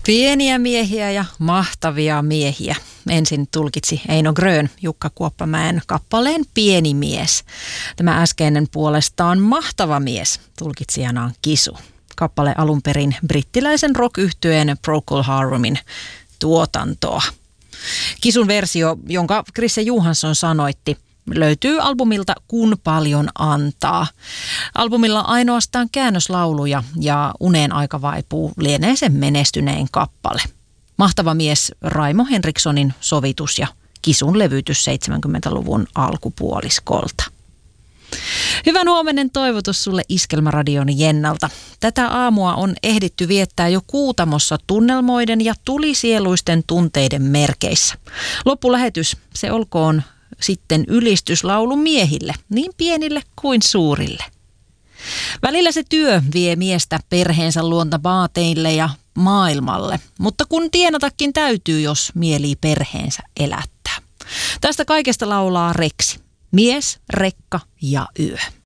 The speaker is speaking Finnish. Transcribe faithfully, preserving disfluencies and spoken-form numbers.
Pieniä miehiä ja mahtavia miehiä. Ensin tulkitsi Eino Grön Jukka Kuoppamäen kappaleen Pieni mies. Tämä äskeinen puolestaan Mahtava mies, tulkitsijana on Kisu. Kappale alun perin brittiläisen rock-yhtyeen Procol Harumin tuotantoa. Kisun versio, jonka Chrisse Johansson sanoitti, löytyy albumilta Kun paljon antaa. Albumilla ainoastaan käännöslauluja ja Uneen aika vaipuu lienee sen menestynein kappale. Mahtava mies Raimo Henrikssonin sovitus ja Kisun levytys seitsemänkymmentäluvun alkupuoliskolta. Hyvän huomenen toivotus sulle Iskelmäradion Jennalta. Tätä aamua on ehditty viettää jo Kuutamossa tunnelmoiden ja tulisieluisten tunteiden merkeissä. Loppulähetys, se olkoon sitten ylistyslaulu miehille, niin pienille kuin suurille. Välillä se työ vie miestä perheensä luonta vaateille ja maailmalle, mutta kun tienatakin täytyy, jos mielii perheensä elättää. Tästä kaikesta laulaa Reksi. Mies, rekka ja yö.